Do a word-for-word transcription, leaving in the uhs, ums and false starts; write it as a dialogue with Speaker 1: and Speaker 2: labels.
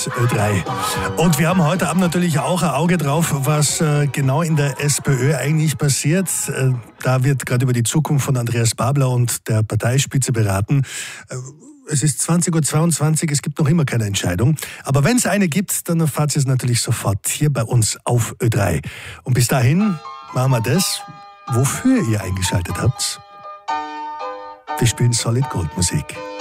Speaker 1: ist Ö drei. Und wir haben heute Abend natürlich auch ein Auge drauf, was äh, genau in der SPÖ eigentlich passiert. Äh, da wird gerade über die Zukunft von Andreas Babler und der Parteispitze beraten. Äh, es ist zwanzig Uhr zweiundzwanzig, es gibt noch immer keine Entscheidung. Aber wenn es eine gibt, dann erfahrt ihr es natürlich sofort hier bei uns auf Ö drei. Und bis dahin machen wir das, wofür ihr eingeschaltet habt. Wir spielen Solid Gold Musik.